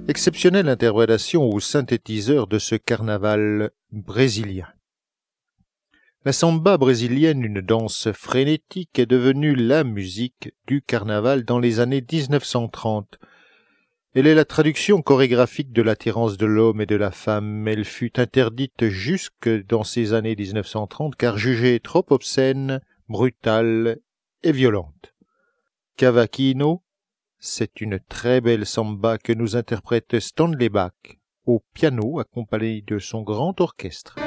Exceptionnelle interprétation au synthétiseur de ce carnaval brésilien. La samba brésilienne, une danse frénétique, est devenue la musique du carnaval dans les années 1930. Elle est la traduction chorégraphique de l'attirance de l'homme et de la femme. Elle fut interdite jusque dans ces années 1930 car jugée trop obscène, brutale et violente. Cavaquinho, c'est une très belle samba que nous interprète Stanley Bach au piano accompagné de son grand orchestre.